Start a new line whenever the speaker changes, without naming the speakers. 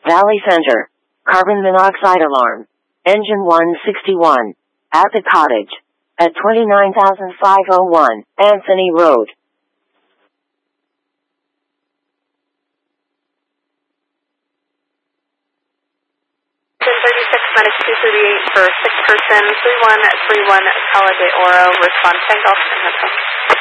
Valley Center. Carbon monoxide alarm. Engine 161. At the cottage. At 29,501 Anthony Road.
36 medic 238 for 6 person 3131 Calle de Oro. Respond 10 Golf and Hotel.